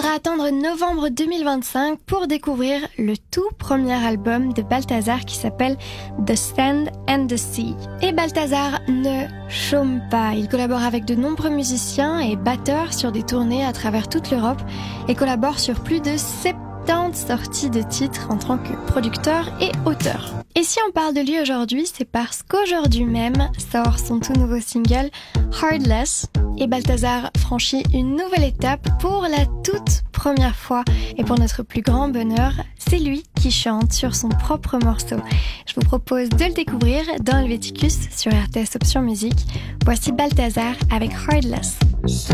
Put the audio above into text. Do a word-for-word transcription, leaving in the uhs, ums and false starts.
faudra attendre novembre deux mille vingt-cinq pour découvrir le tout premier album de Balthazar qui s'appelle The Sand and the Sea. Et Balthazar ne chôme pas, il collabore avec de nombreux musiciens et batteurs sur des tournées à travers toute l'Europe et collabore sur plus de soixante-dix sorties de titres en tant que producteur et auteur. Et si on parle de lui aujourd'hui, c'est parce qu'aujourd'hui même sort son tout nouveau single Heartless et Balthazar franchit une nouvelle étape pour la toute première fois. Et pour notre plus grand bonheur, c'est lui qui chante sur son propre morceau. Je vous propose de le découvrir dans Helvéticus sur R T S Option Musique. Voici Balthazar avec Heartless.